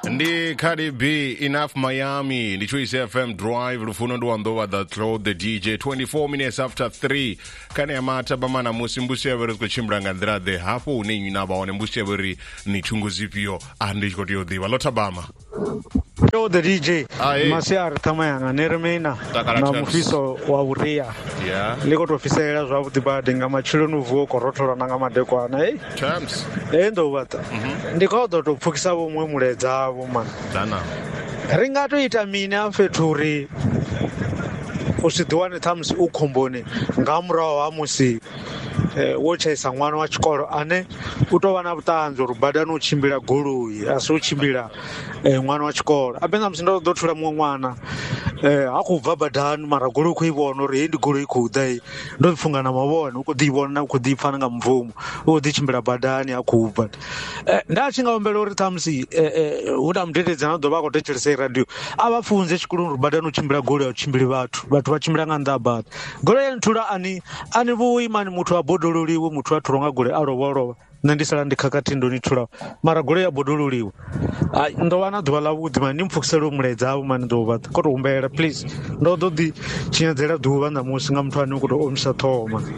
Ndi Cardi B, Enough Miami, ndi Choice FM Drive, Rufuno Ndova, The Throw, The DJ, 24 minutes after 3. Kane amata bamana musimbusi ya veri kuchimbanga ndrade, hapo uninyu naba wane mbusi ya veri ni chungu zipio, andi koti yodhiwa. Lota bama. Yo, The DJ, Masiar Tamayanga, Neremena, na mufiso wa uria. Yeah. Liko to ofisa ila zwa vutibadi, nga machilo nuvuo korotora na nga madekwana, Champs. Endo wata. Ndiko to fukisa mwe muleza man. Dana. Ringa to itamina feturi. Usidwane thamsi ukhombone ngamura wa musi wochaisa mwana wa chikolo ane utova na vutanzo rubada no chimbira goloi asi uchimbira mwana wa chikolo apena msindo dothula mwe mwana akubva badani mara goloi kuivona uri ndi goloi kudai ndofunga na mavona ukudivona ukudipfana nga mvumo udichimbira badani akubva ndachingaombela uri thamsi uda mudededza na dovha akotechelesa radio avafunze chikulu rubada no chimbira goloi uchimbiri vathu vachimbira nga ndabata goloi ntula ani vuwi mani muthu wa bodololiwe muthu athuronga gole arovolova nandisala ndikhakati ndonithula mara gole ya bodololiwe ndova na duvha lavudzi mani nimupfukisele muledza avo mani ndovata koto humbela please ndo dodi chinyadzela duva namusi nga muthu ane kuti omisa thoho mani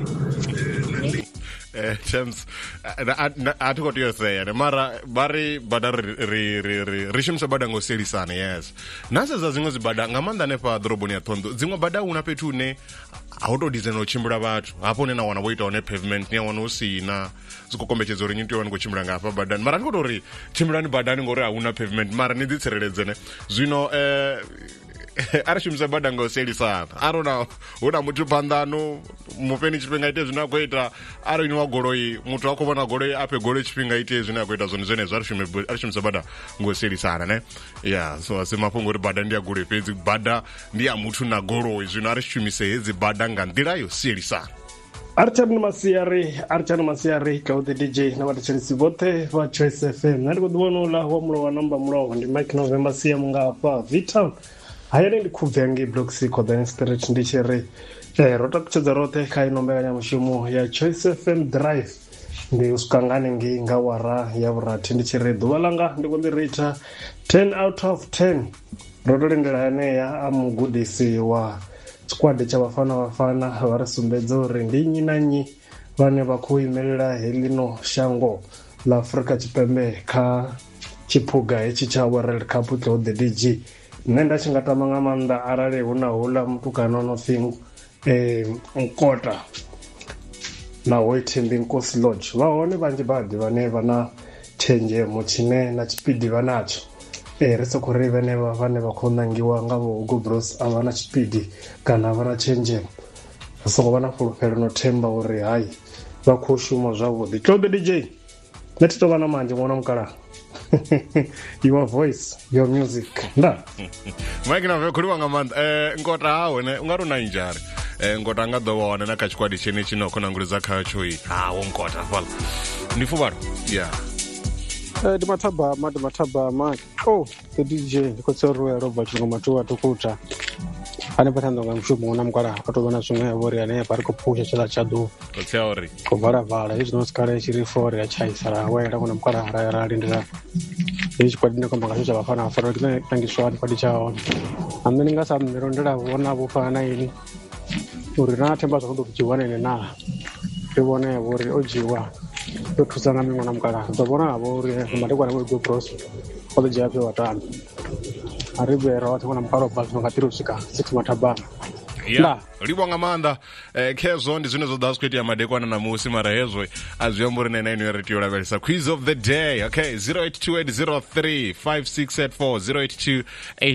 Champs, atuko tiyo saya. Mara bari bada rishimsa bada ngoseli sana, yes. Nasa za zingo zibada ngamanda nepa droboni ya tondo. Zingo bada unapetu ne auto design o chimbura batu. Hapo nena wanawaita one pavement ni wanosi na zuko kombeche zori nyintu wanu kuchimbura ngapa bada. Mara niko dori chimbura ni bada ngore una pavement. Mara nidi tserelezene. Zino arishimsa bada ngoseli sana. I don't know. Una mutu pandano mupeni chipinga ite zina kuita aro inuwa goroi mutu wako wana goroi ape goroi chipinga ite zina kuita zone arishimsa bada ngoseli sana ne yeah so asema po ngori bada ndia goroi pezi bada ndia mutu na goroi zina arishimise hezi bada ngandira yo seli sana Archana Masiari kaude DJ na watachelisi vote wa Choice FM nari kudubono la huwa mlo wa namba mlo ndi Mike November siya munga hapa Vita hayani ndi kuvengi bloksi kwa the spirit ndi chere rota kucheza rote kai nombega nyamushimu ya Choice FM Drive ndi uskangane ngi ngawara ya vrati ndi chere duwalanga ndi kundi rita 10 out of 10 roto lindela hane ya amugudisi wa squad cha bafana varasumbedza uri ndinyi nanyi vane vakuimelela helino shango la Afrika Chipembe ka chipuga echi cha World Cup to the DG nenda chingatama nga manda arale una hula mtukano no fingu nkota na waiting Nkosi Lodge vaone vanji badi vane vana change muchine na chipidi vanacho reso kuri vane vakhonangiwa ngavo Hugo Bros avana chipidi kana avana change so vana fulufelo no themba uri hai vakhoshuma zvavudi Claude DJ netito vana manje mona mukala your voice your music nda Mike na vekuri wanga manda ngota hawo ne ungaruna injari ngota ngadovona na kachikwadi chene chino kona nguriza khacho yi hawo ngota vala ndifubaro yeah di mataba ma the DJ ndikotsorwa Robert ngomatuwa tukuta ane patando ngamshumo una mkwara atobana sunga yavori ane pariko pusha chila chadu theory ko vala izino skale chiri for ya chaisara wera kuna mkwara ara lindira ichi kwadine kwamba kasha bafana afaro kina tangiswani kwadi chao amene ngasa mmirondera wona bufana ini uri na themba zokudo kujiwana ine na tibone yavori ojiwa yokusanga mingona mkwara tobona yavori mari kwa Hugo Bros kwa jape watano aribera watu kuna mparo bazo ngatirushika 6 matabana yeah libonga manda kezo ndi zino zodas kweti ya madekwana na musi mara hezwe aziyamburi na inu yaretio la verisa quiz of the day okay 0828035684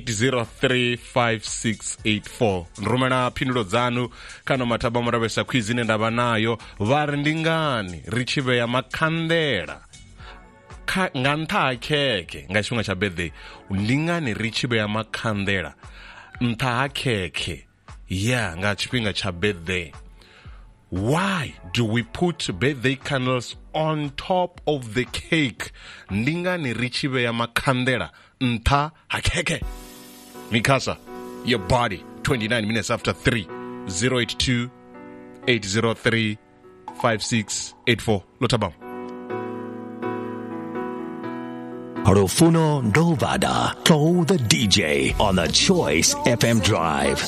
0828035684 nrumena pinulo zanu kana mataba marabesa quiz ine ndaba nayo vari ndingani richive ya makandela ngantha kheke ngashunga cha birthday ndingani richibe ya makandela ntha kheke yeah nga chipinga cha birthday why do we put birthday candles on top of the cake ndingani richibe ya makandela ntha kheke Mikasa your body 29 minutes after 3 082-803-5684 Lotabam Rufuno Ndovada, Go the DJ on the Choice FM Drive.